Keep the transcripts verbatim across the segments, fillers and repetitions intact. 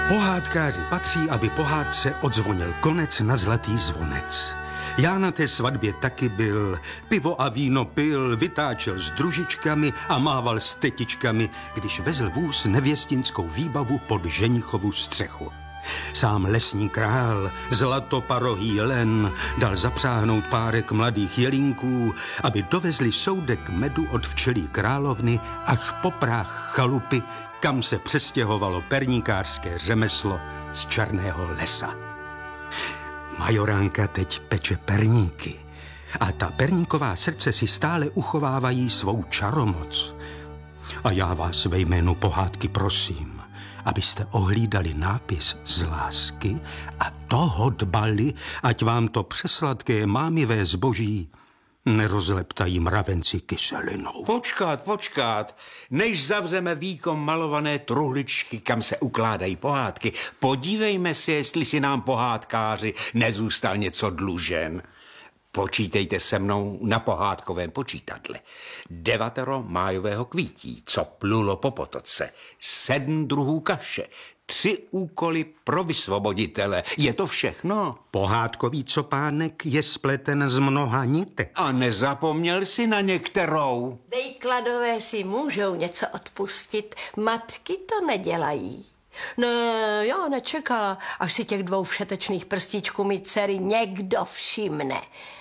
Pohádkáři patří, aby pohádce odzvonil konec na zlatý zvonec. Já na té svatbě taky byl, pivo a víno pil, vytáčel s družičkami a mával s tetičkami, když vezl vůz nevěstinskou výbavu pod ženichovu střechu. Sám lesní král, zlatoparohý len, dal zapřáhnout párek mladých jelínků, aby dovezli soudek medu od včelí královny až po práh chalupy, kam se přestěhovalo perníkářské řemeslo z Černého lesa. Majoránka teď peče perníky a ta perníková srdce si stále uchovávají svou čaromoc. A já vás ve jménu pohádky prosím, abyste ohlídali nápis z lásky a toho dbali, ať vám to přesladké mámivé zboží nerozleptají mravenci kyselinou. Počkat, počkat, než zavřeme víkom malované truhličky, kam se ukládají pohádky, podívejme si, jestli si nám pohádkáři nezůstal něco dlužen. Počítejte se mnou na pohádkovém počítadle. Devatero májového kvítí, co plulo po potoce, sedm druhů kaše, tři úkoly pro vysvoboditele. Je to všechno? Pohádkový copánek je spleten z mnoha nitek. A nezapomněl si na některou? Vejkladové si můžou něco odpustit, matky to nedělají. Ne, já nečekala, až si těch dvou všetečných prstíčků mý dcery někdo všimne.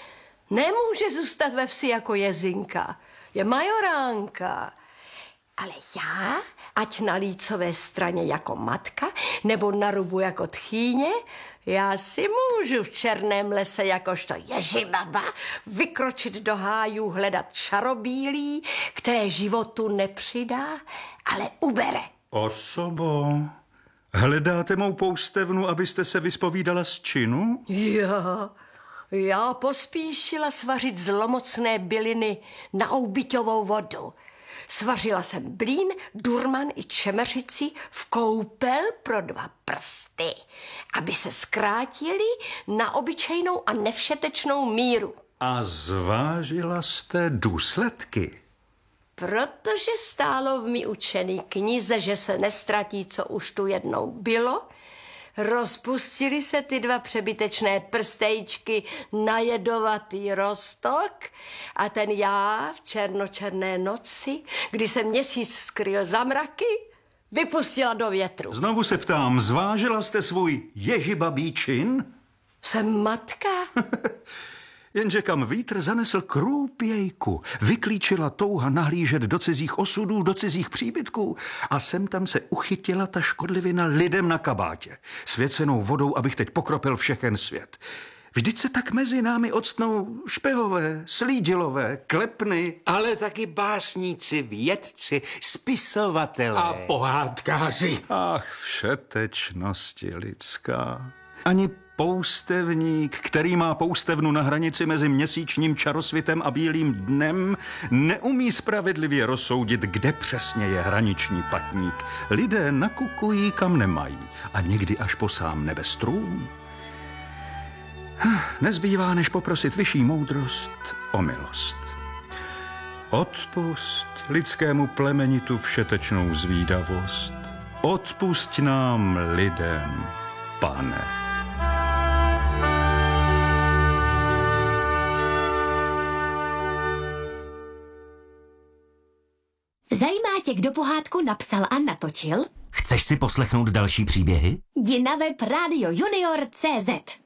Nemůže zůstat ve vsi jako jezinka, je majoránka. Ale já, ať na lícové straně jako matka, nebo na rubu jako tchýně, já si můžu v Černém lese jakožto ježibaba vykročit do hájů, hledat čarobílí, které životu nepřidá, ale ubere. Osobo, hledáte mou poustevnu, abyste se vyspovídala z činu? Jo, já pospíšila svařit zlomocné byliny na oubyťovou vodu. Svařila jsem blín, durman i čemeřici v koupel pro dva prsty, aby se zkrátili na obyčejnou a nevšetečnou míru. A zvážila jste důsledky? Protože stálo v mý učený knize, že se nestratí, co už tu jednou bylo, rozpustili se ty dva přebytečné prstejčky na jedovatý roztok a ten já v černočerné noci, kdy se měsíc skryl za mraky, vypustila do větru. Znovu se ptám, zvážila jste svůj ježibabí čin? Jsem matka. Jenže kam vítr zanesl krůpějku, vyklíčila touha nahlížet do cizích osudů, do cizích příbytků a sem tam se uchytila ta škodlivina lidem na kabátě. Svěcenou vodou, abych teď pokropil všechen svět. Vždyť se tak mezi námi octnou špehové, slídilové, klepny. Ale taky básníci, vědci, spisovatelé. A pohádkáři. Ach, všetečnosti lidská. Ani poustevník, který má poustevnu na hranici mezi měsíčním čarosvitem a bílým dnem, neumí spravedlivě rozsoudit, kde přesně je hraniční patník. Lidé nakukují, kam nemají a někdy až po sám nebe trůn. Nezbývá, než poprosit vyšší moudrost o milost. Odpusť lidskému plemeni tu všetečnou zvídavost. Odpusť nám lidem, Pane. Zajímá tě, kdo pohádku napsal a natočil? Chceš si poslechnout další příběhy? Jdi na web Radio Junior tečka cé zet.